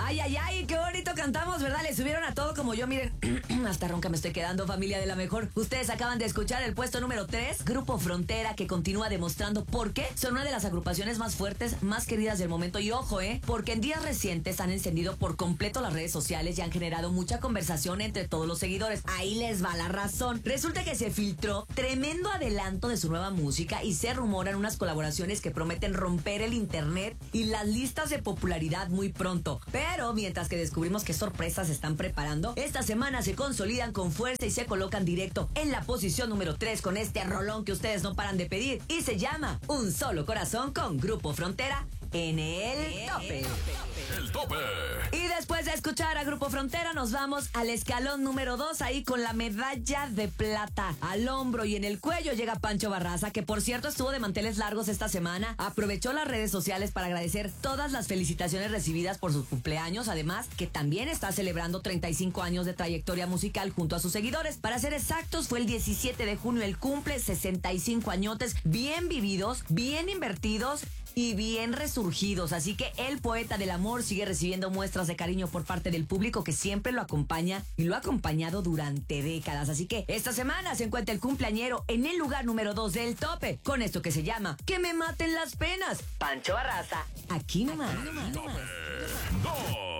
Ay, ay, ay, qué bonito cantamos, ¿verdad? Le subieron a todo como yo, miren. Hasta ronca me estoy quedando, familia de la mejor. Ustedes acaban de escuchar el puesto número 3, Grupo Frontera, que continúa demostrando por qué son una de las agrupaciones más fuertes, más queridas del momento. Y ojo, porque en días recientes han encendido por completo las redes sociales y han generado mucha conversación entre todos los seguidores. Ahí les va la razón. Resulta que se filtró tremendo adelanto de su nueva música y se rumoran unas colaboraciones que prometen romper el internet y las listas de popularidad muy pronto. Pero mientras que descubrimos qué sorpresas se están preparando, esta semana se consolidan con fuerza y se colocan directo en la posición número 3 con este rolón que ustedes no paran de pedir y se llama Un Solo Corazón con Grupo Frontera en el tope. El tope. Y después de escuchar a Grupo Frontera nos vamos al escalón número 2, ahí con la medalla de plata al hombro y en el cuello llega Pancho Barraza, que por cierto estuvo de manteles largos esta semana. Aprovechó las redes sociales para agradecer todas las felicitaciones recibidas por sus cumpleaños, además que también está celebrando 35 años de trayectoria musical junto a sus seguidores. Para ser exactos, fue el 17 de junio el cumple, 65 añotes bien vividos, bien invertidos y bien resurgidos. Así que el poeta del amor sigue recibiendo muestras de cariño por parte del público que siempre lo acompaña y lo ha acompañado durante décadas. Así que esta semana se encuentra el cumpleañero en el lugar número 2 del tope con esto que se llama Que me maten las penas. Pancho Barraza, aquí nomás. Tope 2.